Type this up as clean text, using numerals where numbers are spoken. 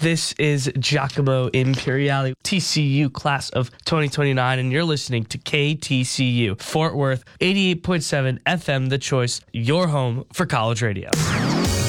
This is Giacomo Imperiali, TCU class of 2029, and you're listening to KTCU, Fort Worth, 88.7 FM, The Choice, your home for college radio.